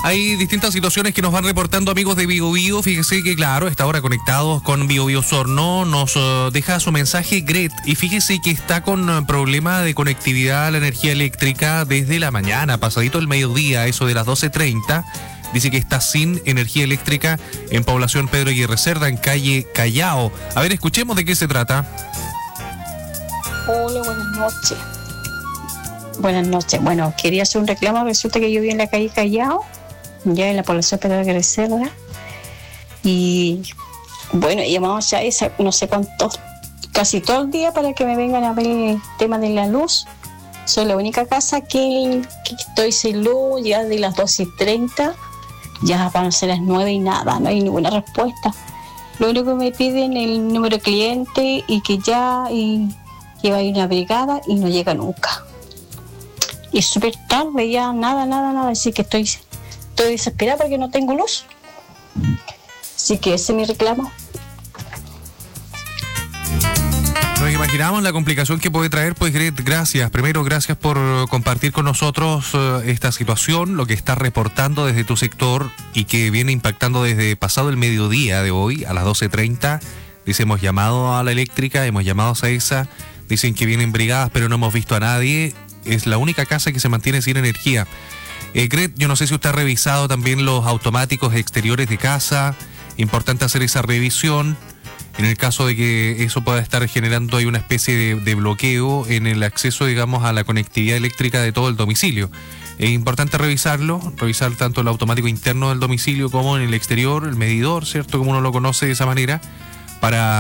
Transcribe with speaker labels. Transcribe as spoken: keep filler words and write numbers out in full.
Speaker 1: Hay distintas situaciones que nos van reportando amigos de Bio Bio. Fíjese que, claro, está ahora conectados con Bio Bio Osorno. Nos uh, deja su mensaje Gret. Y fíjese que está con uh, problema de conectividad a la energía eléctrica desde la mañana, pasadito el mediodía, eso de las doce treinta. Dice que está sin energía eléctrica en población Pedro Aguirre Cerda, en calle Callao. A ver, escuchemos de qué se trata.
Speaker 2: Hola, buenas noches. Buenas noches. Bueno, quería hacer un reclamo. Resulta que yo vivo en la calle Callao, ya en la población Pedro Aguirre Cerda. Y bueno, llamamos ya esa, no sé cuántos, casi todo el día para que me vengan a ver el tema de la luz. Soy la única casa que, que estoy sin luz, ya de las doce y treinta. Ya van a ser las nueve y nada, no hay ninguna respuesta. Lo único que me piden es el número de cliente y que ya y, que va a ir una brigada y no llega nunca. Y es súper tarde ya, nada, nada, nada. Así que estoy, estoy desesperada porque no tengo luz. Así que ese es mi reclamo.
Speaker 1: Nos imaginamos la complicación que puede traer, pues Gret, gracias. Primero, gracias por compartir con nosotros uh, esta situación, lo que está reportando desde tu sector y que viene impactando desde pasado el mediodía de hoy, a las doce treinta. Dice, hemos llamado a la eléctrica, hemos llamado a SAESA, dicen que vienen brigadas, pero no hemos visto a nadie. Es la única casa que se mantiene sin energía. Eh, Gret, yo no sé si usted ha revisado también los automáticos exteriores de casa. Importante hacer esa revisión. En el caso de que eso pueda estar generando ahí una especie de, de bloqueo en el acceso, digamos, a la conectividad eléctrica de todo el domicilio. Es importante revisarlo, revisar tanto el automático interno del domicilio como en el exterior, el medidor, ¿cierto? Como uno lo conoce de esa manera, para